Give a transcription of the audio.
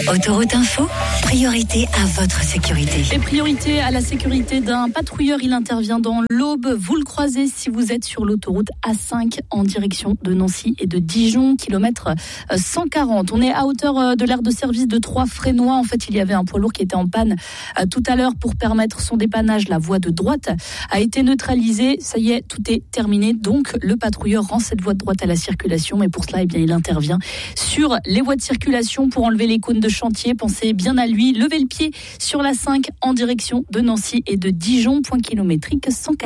Autoroute Info, priorité à votre sécurité. Et priorité à la sécurité d'un patrouilleur, il intervient dans l'Aube. Vous le croisez si vous êtes sur l'autoroute A5 en direction de Nancy et de Dijon, kilomètre 140. On est à hauteur de l'aire de service de Troyes-Frénois. En fait, il y avait un poids lourd qui était en panne tout à l'heure pour permettre son dépannage. La voie de droite a été neutralisée. Ça y est, tout est terminé. Donc, le patrouilleur rend cette voie de droite à la circulation. Mais pour cela, il intervient sur les voies de circulation pour enlever les cônes de chantier. Pensez bien à lui. Levez le pied sur la 5 en direction de Nancy et de Dijon. Point kilométrique 140.